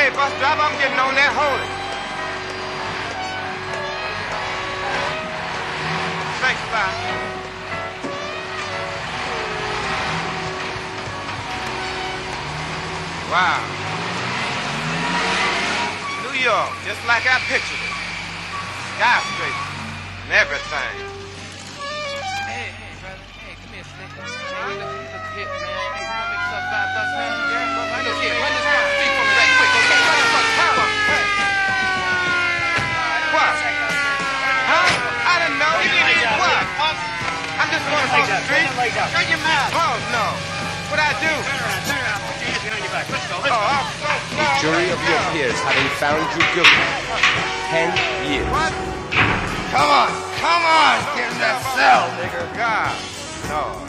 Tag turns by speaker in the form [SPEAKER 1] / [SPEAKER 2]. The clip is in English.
[SPEAKER 1] Hey, bus driver, I'm getting on that holy. Thanks, bye. Wow. New York, just like I pictured it. Skyscrapers and everything.
[SPEAKER 2] Hey, brother. Hey, come here, Slick. Hey, you look hip, man. Hey, you want me to suck 5 bucks, man? Yeah, bro. I look here. Run this down the street for me right quick, okay? Run this fucking power. Hey.
[SPEAKER 1] What? Huh? I didn't know. What? I'm just going across the street.
[SPEAKER 3] Shut your mouth.
[SPEAKER 1] Oh, no. What'd I do?
[SPEAKER 3] Turn around. Put your hands behind your back. Let's go.
[SPEAKER 1] Oh, I'm so
[SPEAKER 4] The jury of your peers having found you guilty. 10 years.
[SPEAKER 1] What?
[SPEAKER 5] Come on, get in that cell, nigga.
[SPEAKER 1] God. No.